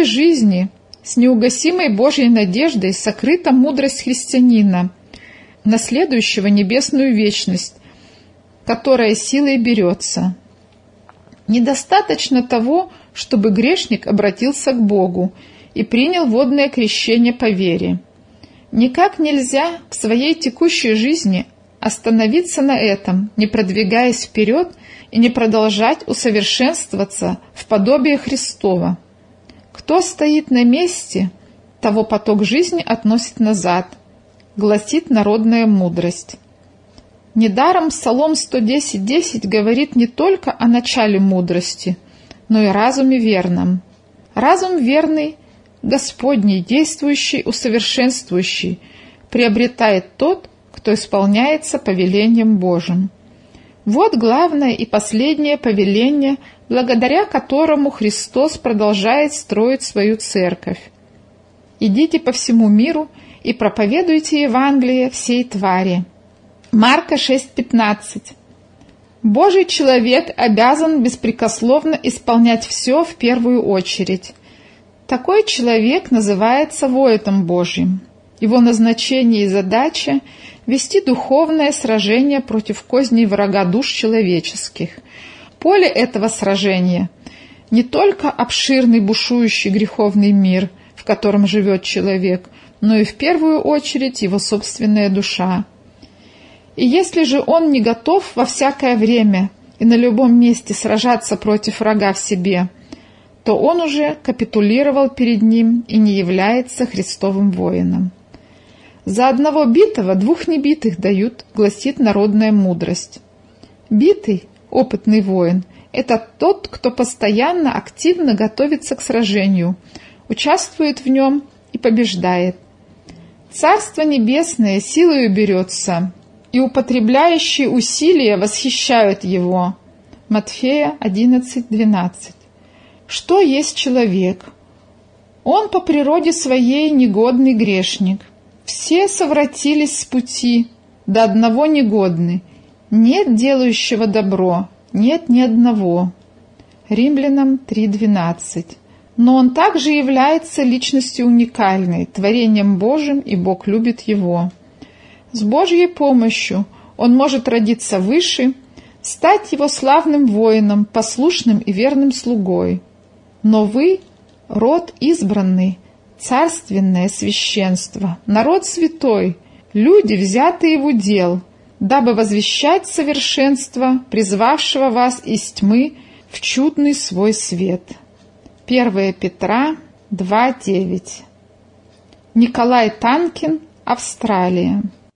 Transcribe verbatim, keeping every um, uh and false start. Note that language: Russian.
жизни с неугасимой Божьей надеждой сокрыта мудрость христианина, наследующего небесную вечность, которая силой берется. Недостаточно того, чтобы грешник обратился к Богу и принял водное крещение по вере. Никак нельзя в своей текущей жизни остановиться на этом, не продвигаясь вперед и не продолжать усовершенствоваться в подобие Христова. Кто стоит на месте, того поток жизни относит назад, гласит народная мудрость. Недаром Псалом сто десять десять говорит не только о начале мудрости, но и разуме верном. Разум верный, Господний, действующий, усовершенствующий, приобретает тот, кто исполняется повелением Божьим. Вот главное и последнее повеление, благодаря которому Христос продолжает строить свою церковь. «Идите по всему миру и проповедуйте Евангелие всей твари». Марка шесть пятнадцать. Божий человек обязан беспрекословно исполнять все в первую очередь. Такой человек называется воином Божьим. Его назначение и задача – вести духовное сражение против козней врага душ человеческих. Поле этого сражения – не только обширный бушующий греховный мир, в котором живет человек, но и в первую очередь его собственная душа. И если же он не готов во всякое время и на любом месте сражаться против врага в себе, то он уже капитулировал перед ним и не является Христовым воином. За одного битого двух небитых дают, гласит народная мудрость. Битый, опытный воин – это тот, кто постоянно активно готовится к сражению, участвует в нем и побеждает. Царство небесное силою берется, и употребляющие усилия восхищают его. Матфея одиннадцать двенадцать. Что есть человек? Он по природе своей негодный грешник. Все совратились с пути, до одного негодны. Нет делающего добро, нет ни одного. Римлянам три двенадцать. Но он также является личностью уникальной, творением Божьим, и Бог любит его. С Божьей помощью он может родиться выше, стать его славным воином, послушным и верным слугой. Но вы – род избранный, царственное священство, народ святой, люди, взятые в удел, дабы возвещать совершенство, призвавшего вас из тьмы в чудный свой свет. первое Петра два девять. Николай Танкин, Австралия.